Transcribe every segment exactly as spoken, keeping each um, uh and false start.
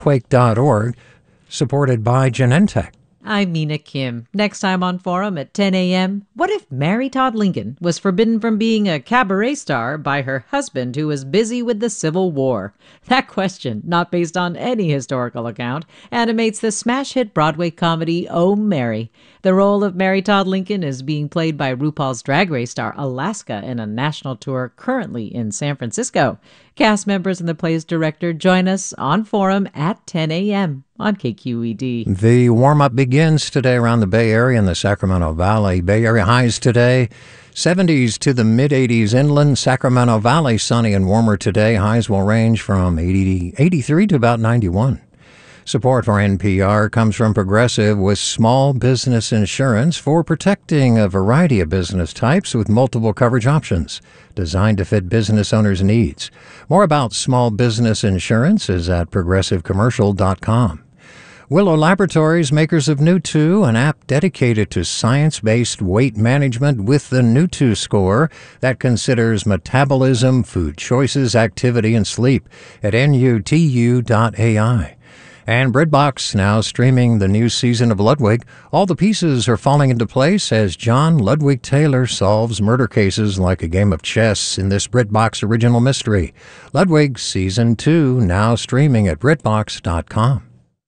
quake dot org, supported by Genentech. I'm Mina Kim. Next time on Forum at ten a.m., what if Mary Todd Lincoln was forbidden from being a cabaret star by her husband who was busy with the Civil War? That question, not based on any historical account, animates the smash hit Broadway comedy Oh, Mary. The role of Mary Todd Lincoln is being played by RuPaul's Drag Race star Alaska in a national tour currently in San Francisco. Cast members and the play's director join us on Forum at ten a.m. on K Q E D. The warm-up begins today around the Bay Area and the Sacramento Valley. Bay Area highs today, seventies to the mid-eighties inland. Sacramento Valley sunny and warmer today. Highs will range from eighty, eighty-three to about ninety-one. Support for N P R comes from Progressive with small business insurance for protecting a variety of business types with multiple coverage options designed to fit business owners' needs. More about small business insurance is at progressive commercial dot com. Willow Laboratories, makers of New two, an app dedicated to science-based weight management with the New two score that considers metabolism, food choices, activity, and sleep at N U T U dot A I. And BritBox now streaming the new season of Ludwig. All the pieces are falling into place as John Ludwig Taylor solves murder cases like a game of chess in this BritBox original mystery. Ludwig Season two now streaming at britbox dot com.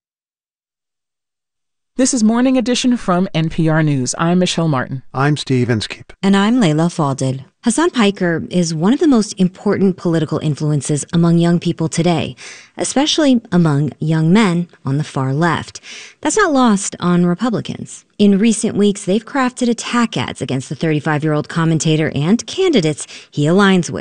This is Morning Edition from N P R News. I'm Michelle Martin. I'm Steve Inskeep. And I'm Layla Falded. Hasan Piker is one of the most important political influences among young people today, especially among young men on the far left. That's not lost on Republicans. In recent weeks, they've crafted attack ads against the thirty-five-year-old commentator and candidates he aligns with.